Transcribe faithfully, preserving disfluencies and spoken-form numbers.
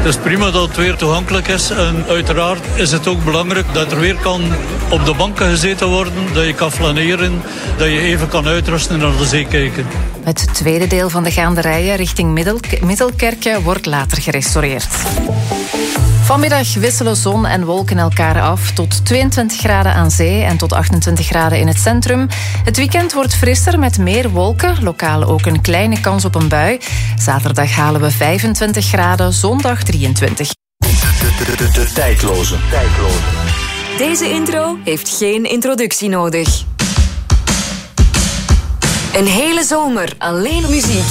Het is prima dat het weer toegankelijk is. En uiteraard is het ook belangrijk dat er weer kan op de banken gezeten worden. Dat je kan flaneren, dat je even kan uitrusten en naar de zee kijken. Het tweede deel van de gaanderijen richting Middel- Middelkerke wordt later gerestaureerd. Vanmiddag wisselen zon en wolken elkaar af tot tweeëntwintig graden aan zee en tot achtentwintig graden in het centrum. Het weekend wordt frisser met meer wolken, lokaal ook een kleine kans op een bui. Zaterdag halen we vijfentwintig graden, zondag drieëntwintig. De, de, de, de tijdloze. tijdloze. Deze intro heeft geen introductie nodig. Een hele zomer alleen muziek.